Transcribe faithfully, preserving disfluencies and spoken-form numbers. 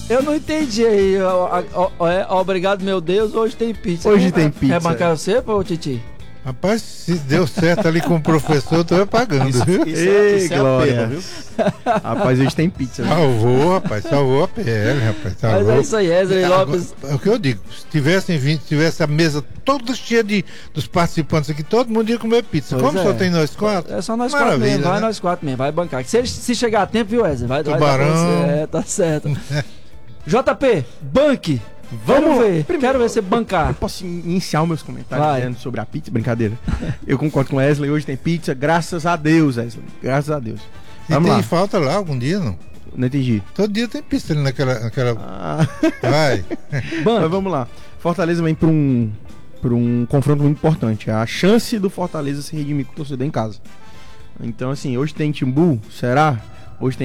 Eu não entendi aí. ó, ó, ó, é, Obrigado, meu Deus, hoje tem pizza. Hoje tem pizza. Quer bancar você, pô, Titi? Rapaz, se deu certo ali com o professor, eu tô pagando. Isso, Viu? isso, é, Ei, isso é a Glória. perda, viu? Rapaz, hoje tem pizza. Né? Salvou, rapaz, salvou a P L, rapaz. Salvou. Mas é isso aí, Wesley Agora, Lopes. é o que eu digo, se tivessem vindo, se tivesse a mesa toda cheia de, dos participantes aqui, todo mundo ia comer pizza. Pois Como é. só tem nós quatro? É só nós Maravilha, quatro mesmo, vai né? nós quatro mesmo, vai bancar. Se, se chegar a tempo, viu, Wesley? Vai, vai dar pra Tubarão. você. É, tá certo. J P, banque. Vamos Quero ver, primeiro- quero ver você Eu bancar. posso iniciar os meus comentários Vai. dizendo sobre a pizza, brincadeira. Eu concordo com o Wesley, hoje tem pizza, graças a Deus, Wesley. Graças a Deus. E Vamos tem lá. falta lá algum dia, não? Não entendi. Todo dia tem pizza ali naquela. naquela... Ah, Vai. mas Banque. vamos lá. Fortaleza vem para um, pra um confronto muito importante. A chance do Fortaleza se redimir com o torcedor em casa. Então, assim, hoje tem Timbu, será?